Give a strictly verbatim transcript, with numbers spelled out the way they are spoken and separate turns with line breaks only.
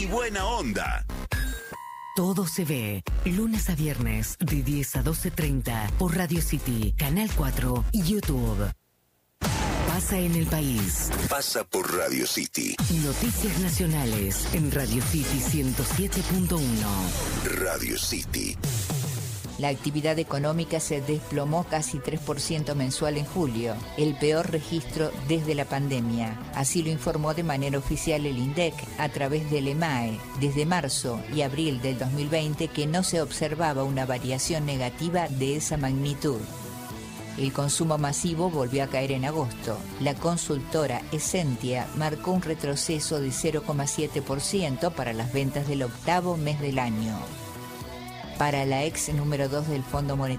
buena onda.
Todo se ve, lunes a viernes, de diez a doce treinta, por Radio City, Canal cuatro y YouTube. Pasa en el país.
Pasa por Radio City.
Noticias nacionales en Radio City ciento siete punto uno.
Radio City.
La actividad económica se desplomó casi tres por ciento mensual en julio, el peor registro desde la pandemia. Así lo informó de manera oficial el INDEC a través del E M A E, desde marzo y abril del dos mil veinte que no se observaba una variación negativa de esa magnitud. El consumo masivo volvió a caer en agosto. La consultora Essentia marcó un retroceso de cero coma siete por ciento para las ventas del octavo mes del año. Para la ex número dos del Fondo Monetario